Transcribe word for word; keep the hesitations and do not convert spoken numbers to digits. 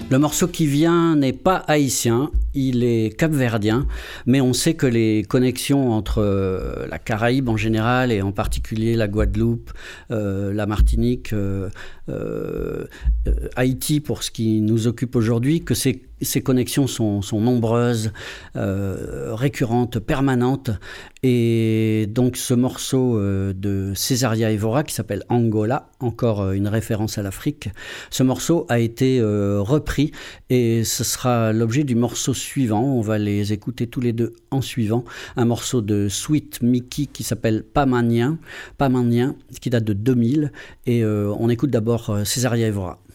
Le morceau qui vient n'est pas haïtien, il est capverdien, mais on sait que les connexions entre euh, la Caraïbe en général et en particulier la Guadeloupe, euh, la Martinique, euh, euh, Haïti pour ce qui nous occupe aujourd'hui, que ces, ces connexions sont, sont nombreuses, euh, récurrentes, permanentes. Et donc ce morceau euh, de Cesaria Evora qui s'appelle Angola, encore euh, une référence à l'Afrique, ce morceau a été euh, repris et ce sera l'objet du morceau suivant. On va les écouter tous les deux en suivant. Un morceau de Sweet Mickey qui s'appelle Pamanien, Pamanien, qui date de deux mille. Et euh, on écoute d'abord euh, Cesaria Evora.